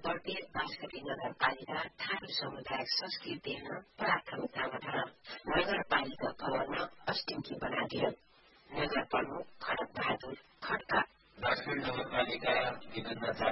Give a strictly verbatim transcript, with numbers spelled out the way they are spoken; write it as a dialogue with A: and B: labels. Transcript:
A: प्रत्येक बासगती नगरपालिका थारू समुदाय संस्कृति देख्न प्राथमिकतामा छ। नगरपालिका भवनमा अस्टिङ्की बनाइदियो। नगर प्रमुख खडक बहादुर खड्का
B: बासगती नगरपालिका विभिन्न